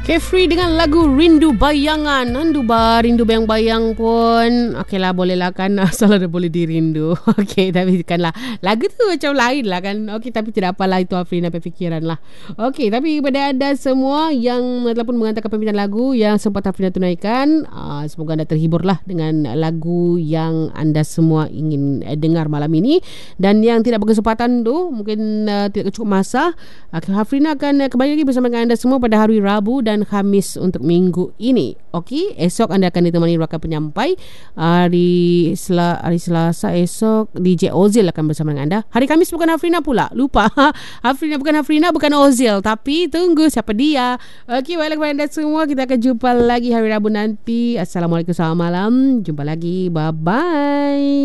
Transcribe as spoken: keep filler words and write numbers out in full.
Carefree dengan lagu Rindu Bayangan. Rindu ba, rindu bayang-bayang pun. Okey lah, boleh lah kan. Asal ada boleh dirindu. Okey, tapi kan lah. Lagu tu macam lain lah kan. Okey, tapi tidak apalah, itu Afrina berfikiran lah. Okey, tapi kepada anda semua yang telah pun menghantarkan permintaan lagu yang sempat Afrina tunaikan, uh, semoga anda terhibur lah dengan lagu yang anda semua ingin uh, dengar malam ini. Dan yang tidak berkesempatan tu, mungkin uh, tidak cukup masa, uh, Afrina akan uh, kembali lagi bersama dengan anda semua pada hari Rabu dan Khamis untuk minggu ini. Okey, esok anda akan ditemani rakan penyampai. Hari Sel- hari Selasa esok D J Ozil akan bersama dengan anda. Hari Khamis bukan Afrina pula. Lupa. Afrina bukan Afrina, bukan Ozil, tapi tunggu siapa dia. Okey, baiklah kepada anda semua, kita akan jumpa lagi hari Rabu nanti. Assalamualaikum, selamat malam. Jumpa lagi. Bye bye.